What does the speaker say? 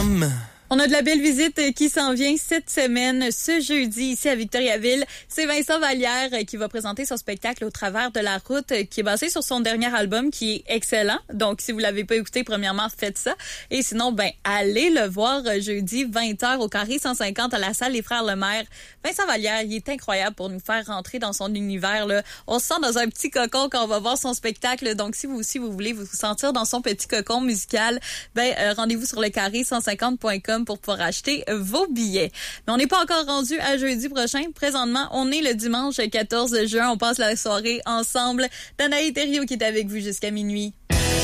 On a de la belle visite qui s'en vient cette semaine, ce jeudi, ici à Victoriaville. C'est Vincent Vallière qui va présenter son spectacle Au travers de la route, qui est basé sur son dernier album, qui est excellent. Donc, si vous l'avez pas écouté, premièrement, faites ça. Et sinon, allez le voir jeudi, 20h, au Carré 150, à la salle Les Frères Lemaire. Vincent Vallière, il est incroyable pour nous faire rentrer dans son univers, là. On se sent dans un petit cocon quand on va voir son spectacle. Donc, si vous aussi, vous voulez vous sentir dans son petit cocon musical, rendez-vous sur le carré150.com pour pouvoir acheter vos billets. Mais on n'est pas encore rendu à jeudi prochain. Présentement, on est le dimanche 14 juin. On passe la soirée ensemble. Danaï Thériault qui est avec vous jusqu'à minuit.